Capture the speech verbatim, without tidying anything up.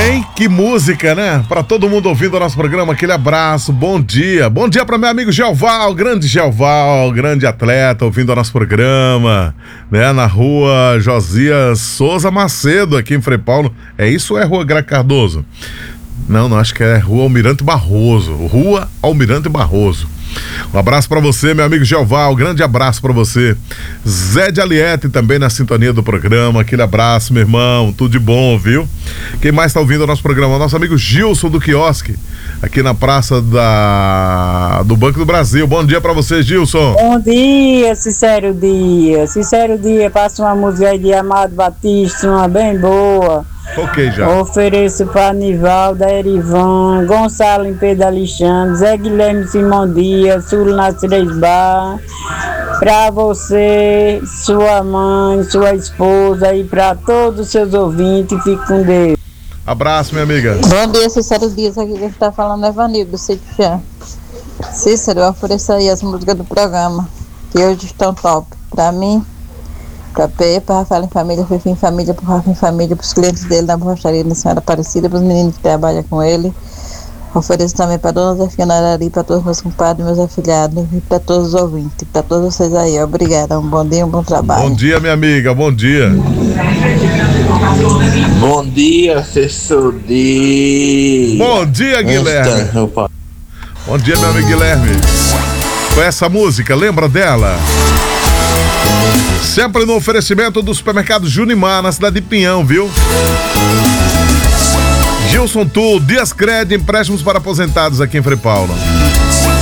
Hein? Que música, né? Para todo mundo ouvindo o nosso programa, aquele abraço, bom dia. Bom dia para meu amigo Gelval, grande Gelval, grande atleta, ouvindo o nosso programa, né? Na rua Josias Souza Macedo, aqui em Frei Paulo. É isso ou é rua Gra Cardoso? Não, não, acho que é rua Almirante Barroso. Rua Almirante Barroso. Um abraço pra você, meu amigo Gelval, grande abraço pra você. Zé de Aliete também na sintonia do programa, aquele abraço, meu irmão, tudo de bom, viu? Quem mais tá ouvindo o nosso programa? Nosso amigo Gilson do Quiosque, aqui na praça da... do Banco do Brasil. Bom dia pra você, Gilson. Bom dia, Cicero Dias. Cicero Dias, passa uma música aí de Amado Batista, uma bem boa. Ok, já. Ofereço para Nivaldo, Erivan, Gonçalo em Pedro Alexandre, Zé Guilherme Simão Dias, Sul nas Três Bar, para você, sua mãe, sua esposa e para todos os seus ouvintes, fique com Deus. Abraço, minha amiga. Bom dia, Cícero Dias, aqui quem está falando é Vanildo, do Sítio Chá. Cícero, eu ofereço aí as músicas do programa, que hoje estão top. Para mim, para P, para Rafael em Família, Fifi em Família, para Rafa em Família, para os clientes dele na borracharia da Senhora Aparecida, para os meninos que trabalham com ele. Ofereço também para Dona Zefina Arari, para todos os meus compadres, meus afilhados e para todos os ouvintes, para todos vocês aí. Obrigada, um bom dia, um bom trabalho. Bom dia, minha amiga, bom dia. Bom dia, Cícero Dias. Bom dia, Guilherme. Bom dia, meu amigo Guilherme. Com essa música, lembra dela? Sempre no oferecimento do supermercado Junimar, na cidade de Pinhão, viu? Gilson Tu, Dias Cred, empréstimos para aposentados aqui em Frei Paulo.